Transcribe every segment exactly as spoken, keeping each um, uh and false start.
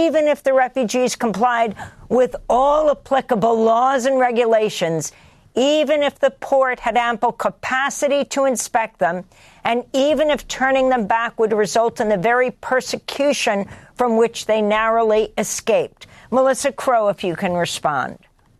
even if the refugees complied with all applicable laws and regulations, even if the port had ample capacity to inspect them, and even if turning them back would result in the very persecution from which they narrowly escaped. Melissa Crow, if you can respond.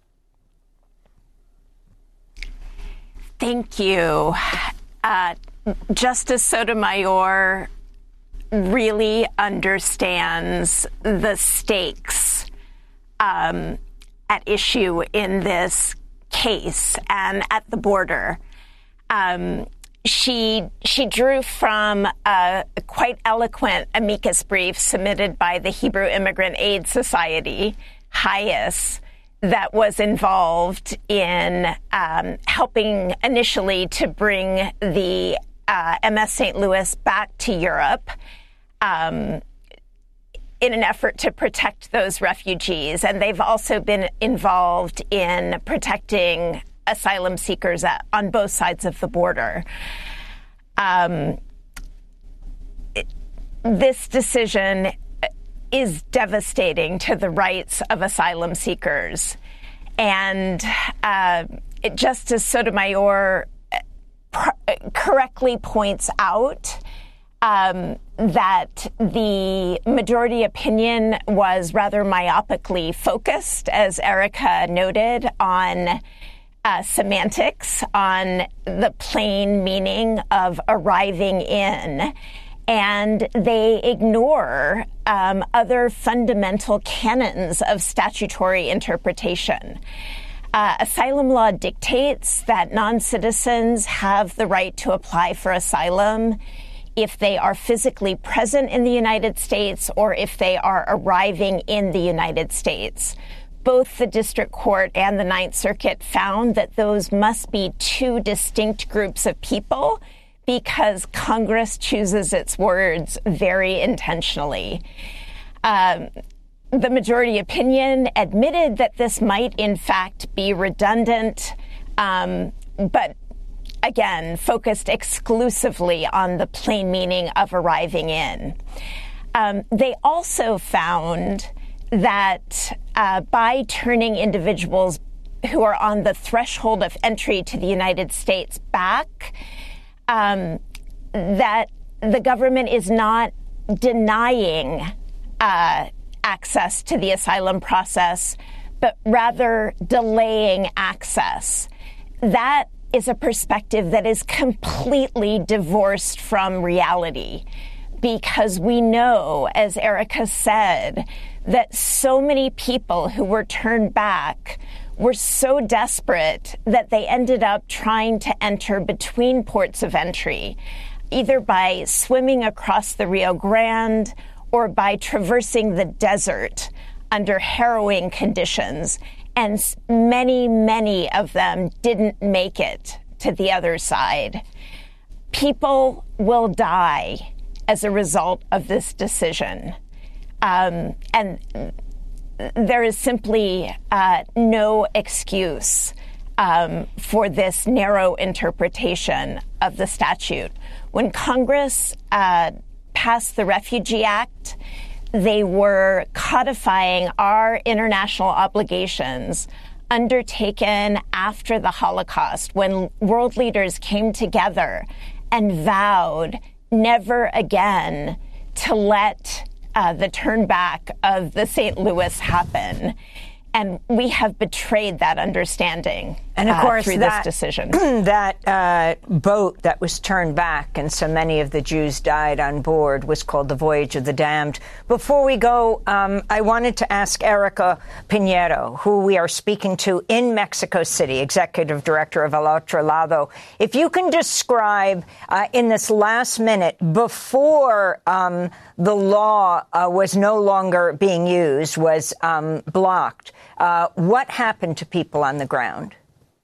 Thank you. Uh, Justice Sotomayor really understands the stakes um, at issue in this case and at the border. Um, she she drew from a quite eloquent amicus brief submitted by the Hebrew Immigrant Aid Society, HIAS, that was involved in um, helping initially to bring the uh, M S Saint Louis back to Europe um, in an effort to protect those refugees. And they've also been involved in protecting asylum seekers at, on both sides of the border. Um, it, this decision is devastating to the rights of asylum seekers. And uh, it, Justice Sotomayor pr- correctly points out um, that the majority opinion was rather myopically focused, as Erica noted, on uh, semantics, on the plain meaning of arriving in. And they ignore um, other fundamental canons of statutory interpretation. Uh, asylum law dictates that non-citizens have the right to apply for asylum if they are physically present in the United States or if they are arriving in the United States. Both the district court and the Ninth Circuit found that those must be two distinct groups of people, because Congress chooses its words very intentionally. Um, the majority opinion admitted that this might, in fact, be redundant, um, but again, focused exclusively on the plain meaning of arriving in. Um, they also found that uh, by turning individuals who are on the threshold of entry to the United States back, Um, that the government is not denying uh, access to the asylum process, but rather delaying access. That is a perspective that is completely divorced from reality, because we know, as Erica said, that so many people who were turned back were so desperate that they ended up trying to enter between ports of entry, either by swimming across the Rio Grande or by traversing the desert under harrowing conditions. And many, many of them didn't make it to the other side. People will die as a result of this decision. Um, and there is simply uh, no excuse um, for this narrow interpretation of the statute. When Congress uh, passed the Refugee Act, they were codifying our international obligations undertaken after the Holocaust, when world leaders came together and vowed never again to let Uh, the turn back of the Saint Louis happen. And we have betrayed that understanding and of course, uh, through that, this decision. That uh, boat that was turned back and so many of the Jews died on board was called the Voyage of the Damned. Before we go, um, I wanted to ask Erica Pinheiro, who we are speaking to in Mexico City, Executive Director of El Otro Lado, if you can describe uh, in this last minute, before um, the law uh, was no longer being used, was um, blocked, Uh, what happened to people on the ground?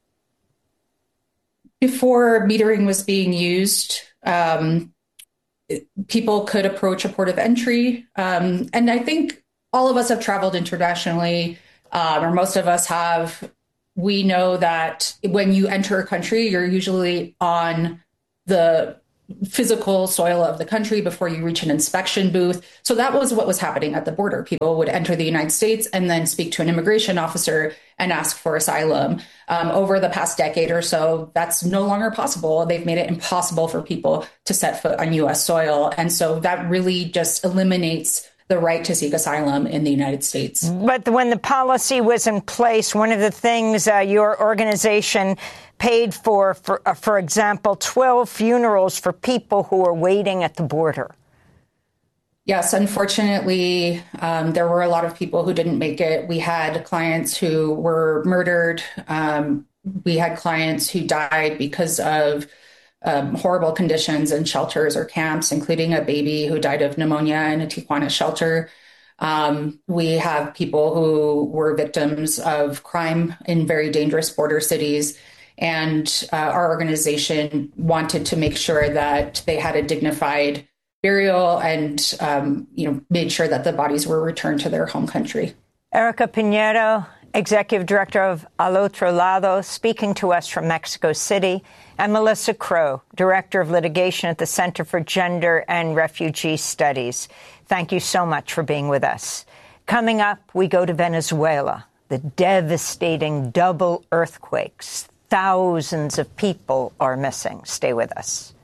Before metering was being used, um, people could approach a port of entry. Um, and I think all of us have traveled internationally, um, or most of us have. We know that when you enter a country, you're usually on the physical soil of the country before you reach an inspection booth. So that was what was happening at the border. People would enter the United States and then speak to an immigration officer and ask for asylum. Um, over the past decade or so, that's no longer possible. They've made it impossible for people to set foot on U S soil. And so that really just eliminates the right to seek asylum in the United States. But when the policy was in place, one of the things uh, your organization paid for, for, uh, for example, twelve funerals for people who were waiting at the border. Yes, unfortunately, um, there were a lot of people who didn't make it. We had clients who were murdered. Um, we had clients who died because of um, horrible conditions in shelters or camps, including a baby who died of pneumonia in a Tijuana shelter. Um, we have people who were victims of crime in very dangerous border cities. And uh, our organization wanted to make sure that they had a dignified burial and, um, you know, made sure that the bodies were returned to their home country. Erica Piñeiro, Executive Director of Al Otro Lado, speaking to us from Mexico City, and Melissa Crow, Director of Litigation at the Center for Gender and Refugee Studies. Thank you so much for being with us. Coming up, we go to Venezuela, the devastating double earthquakes. Thousands of people are missing. Stay with us.